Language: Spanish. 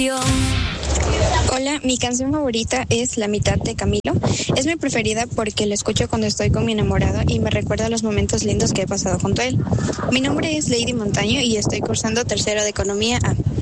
Radio. Hola, mi canción favorita es La mitad de Camilo. Es mi preferida porque la escucho cuando estoy con mi enamorado y me recuerda los momentos lindos que he pasado junto a él. Mi nombre es Lady Montaño y estoy cursando tercero de Economía A.